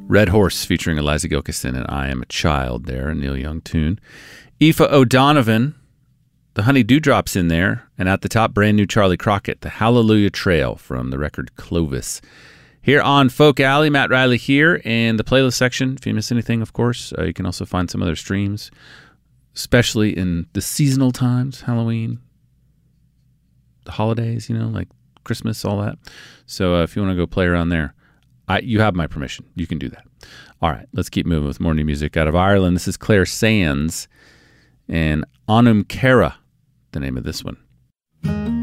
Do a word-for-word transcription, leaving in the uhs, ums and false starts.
Red Horse featuring Eliza Gilkison and I Am a Child there, a Neil Young tune. Aoife O'Donovan, the Honey Dewdrops in there, and at the top, brand new Charlie Crockett, the Hallelujah Trail from the record Clovis. Here on Folk Alley, Matt Riley here, and the playlist section. If you miss anything, of course, uh, you can also find some other streams, especially in the seasonal times, Halloween, the holidays, you know, like Christmas, all that. So uh, if you want to go play around there, I, you have my permission. You can do that. All right, let's keep moving with more new music out of Ireland. This is Claire Sands and Anum Cara, the name of this one.